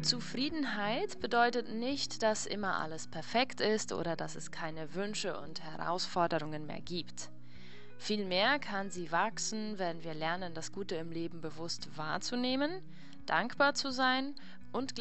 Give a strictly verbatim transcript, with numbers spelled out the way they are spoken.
Zufriedenheit bedeutet nicht, dass immer alles perfekt ist oder dass es keine Wünsche und Herausforderungen mehr gibt. Vielmehr kann sie wachsen, wenn wir lernen, das Gute im Leben bewusst wahrzunehmen, dankbar zu sein und